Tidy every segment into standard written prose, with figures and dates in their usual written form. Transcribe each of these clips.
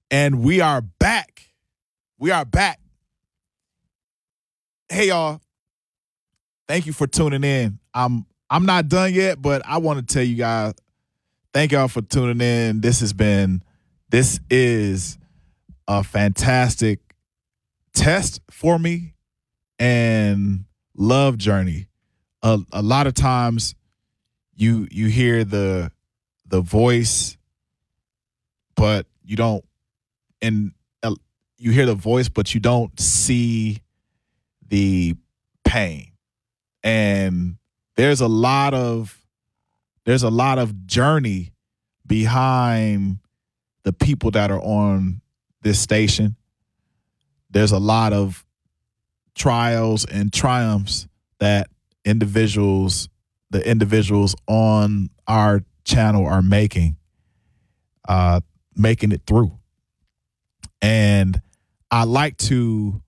And we are back. We are back. Hey y'all, thank you for tuning in. I'm not done yet, but I want to tell you guys, thank y'all for tuning in. This is a fantastic test for me and love journey. A lot of times you hear the voice, but you don't, and you hear the voice, but you don't see the pain. And there's a lot of journey behind the people that are on this station. There's a lot of trials and triumphs that the individuals on our channel are making it through. And I like to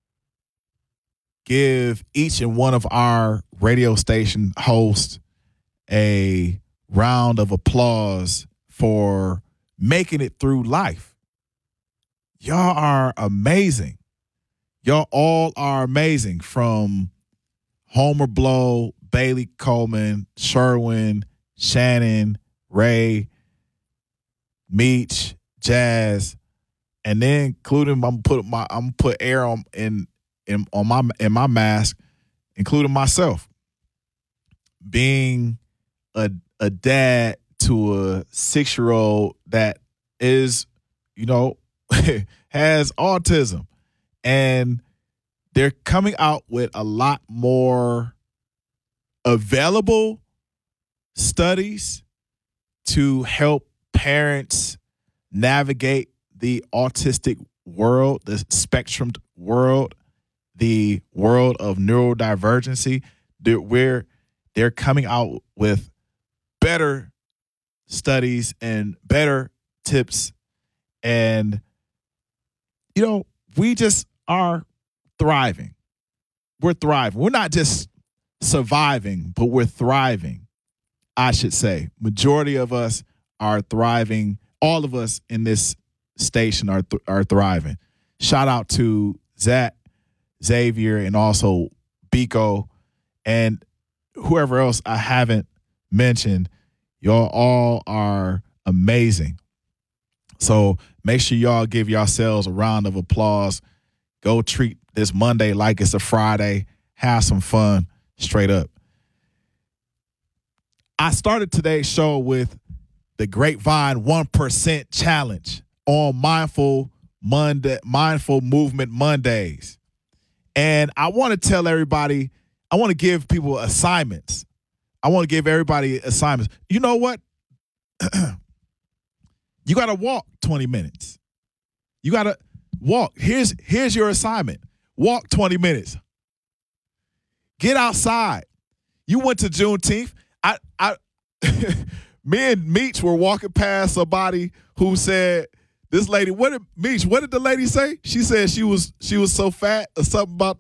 give each and one of our radio station hosts a round of applause for making it through life. Y'all are amazing. Y'all all are amazing, from Homer Blow, Bailey Coleman, Sherwin, Shannon, Ray, Meech, Jazz, and then including I'm put air on in my mask, including myself, being a dad to a 6-year-old that is, has autism, and they're coming out with a lot more available studies to help parents navigate the autistic world, the spectrum world, the world of neurodivergency. They're coming out with better studies and better tips. And, we just are thriving. We're thriving. We're not just surviving, but we're thriving, I should say. Majority of us are thriving. All of us in this station are thriving. Shout out to Zach, Xavier, and also Biko, and whoever else I haven't mentioned. Y'all all are amazing. So make sure y'all give yourselves a round of applause. Go treat this Monday like it's a Friday. Have some fun, straight up. I started today's show with the Grapevine 1% Challenge on Mindful Movement Mondays. And I want to tell everybody, I want to give people assignments. I want to give everybody assignments. You know what? You got to walk 20 minutes. You got to walk. Here's your assignment. Walk 20 minutes. Get outside. You went to Juneteenth. Me and Meech were walking past somebody who said, this lady, what did the lady say? She said she was so fat or something about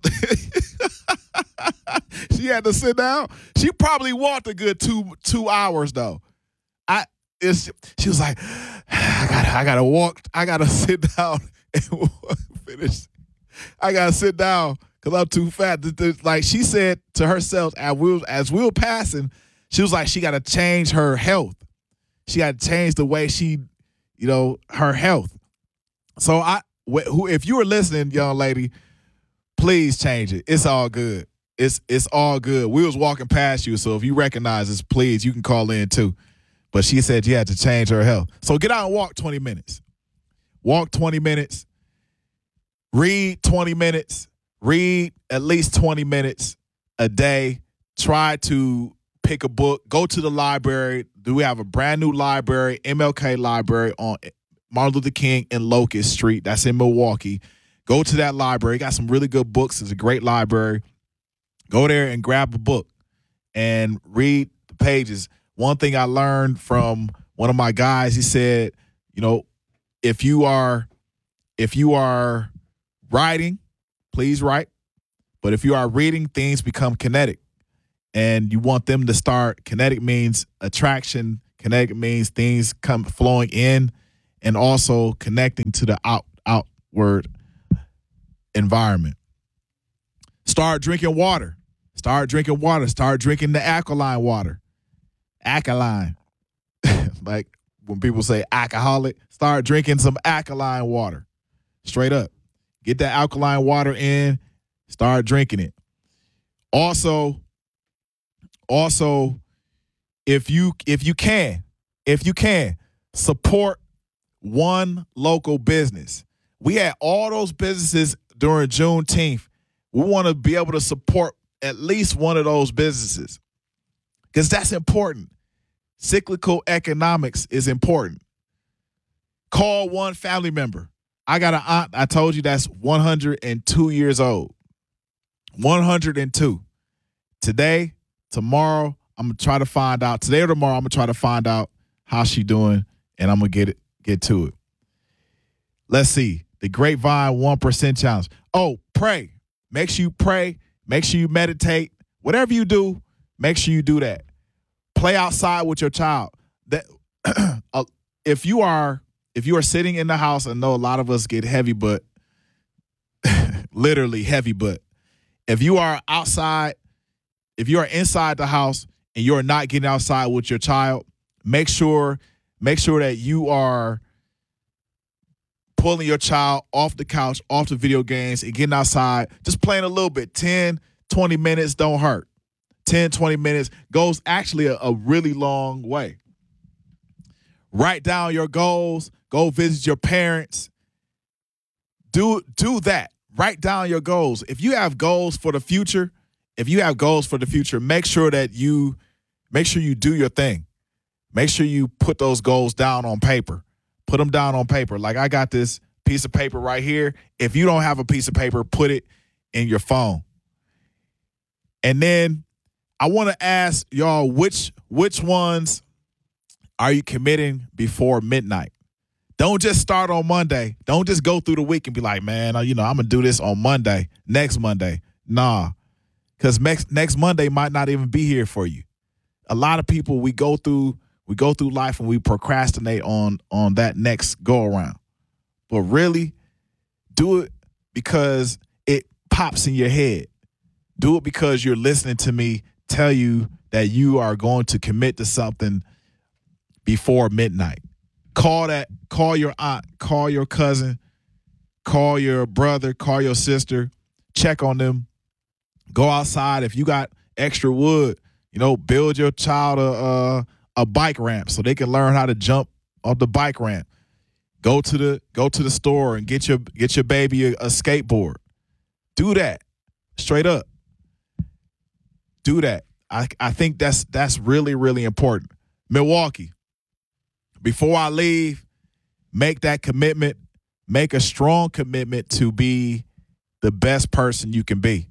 she had to sit down. She probably walked a good 2 hours though. She was like, I gotta walk. I gotta sit down and finish. I gotta sit down because I'm too fat. Like she said to herself as we were passing, she was like, she got to change her health. She got to change the way she, her health. So if you were listening, young lady, please change it. It's all good. It's all good. We was walking past you, so if you recognize us, please, you can call in too. But she said you had to change her health. So get out and walk 20 minutes. Walk 20 minutes. Read 20 minutes. Read at least 20 minutes a day. Try to pick a book. Go to the library. We have a brand new library, MLK Library on Martin Luther King and Locust Street. That's in Milwaukee. Go to that library. Got some really good books. It's a great library. Go there and grab a book and read the pages. One thing I learned from one of my guys, he said, if you are writing, please write. But if you are reading, things become kinetic. And you want them to start. Kinetic means attraction. Kinetic means things come flowing in and also connecting to the outward environment. Start drinking water. Start drinking water. Start drinking the alkaline water. Alkaline. Like when people say alcoholic, start drinking some alkaline water. Straight up. Get that alkaline water in. Start drinking it. Also, if you can, support one local business. We had all those businesses during Juneteenth. We want to be able to support at least one of those businesses because that's important. Cyclical economics is important. Call one family member. I got an aunt, I told you, that's 102 years old. 102. Today, tomorrow, I'm going to try to find out. Today or tomorrow, I'm going to try to find out how she doing, and I'm going to get to it. Let's see. The Grapevine 1% Challenge. Oh, pray. Make sure you pray. Make sure you meditate. Whatever you do, make sure you do that. Play outside with your child. That if you are sitting in the house, I know a lot of us get heavy butt, literally heavy butt. If you are outside, if you are inside the house and you're not getting outside with your child, make sure that you are pulling your child off the couch, off the video games, and getting outside, just playing a little bit. 10, 20 minutes don't hurt. 10, 20 minutes goes actually a really long way. Write down your goals. Go visit your parents. Do that. Write down your goals. If you have goals for the future, make sure you do your thing. Make sure you put those goals down on paper. Put them down on paper. Like I got this piece of paper right here. If you don't have a piece of paper, put it in your phone. And then I want to ask y'all which ones are you committing before midnight? Don't just start on Monday. Don't just go through the week and be like, man, I'm going to do this on Monday, next Monday. Nah, because next Monday might not even be here for you. A lot of people, we go through life and we procrastinate on that next go around. But really, do it because it pops in your head. Do it because you're listening to me tell you that you are going to commit to something before midnight. Call your aunt, call your cousin, call your brother, call your sister, check on them. Go outside. If you got extra wood, build your child a bike ramp so they can learn how to jump off the bike ramp. Go to the store and get your baby a skateboard. Do that. Straight up. Do that. I think that's really, really important. Milwaukee, before I leave, make that commitment. Make a strong commitment to be the best person you can be.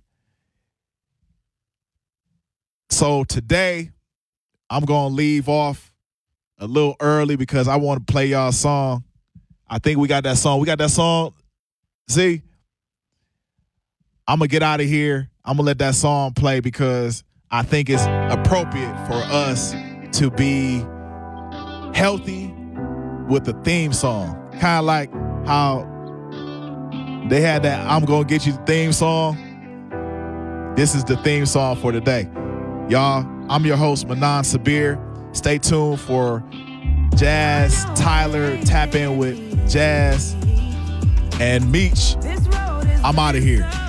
So today, I'm going to leave off a little early because I want to play y'all a song. I think we got that song. See? I'm going to get out of here. I'm going to let that song play because I think it's appropriate for us to be healthy with the theme song. Kind of like how they had that I'm Gonna Get You the theme song. This is the theme song for today. Y'all, I'm your host, Manan Sabir. Stay tuned for Jazz, Tyler, Tap In with Jazz, and Meech. I'm out of here.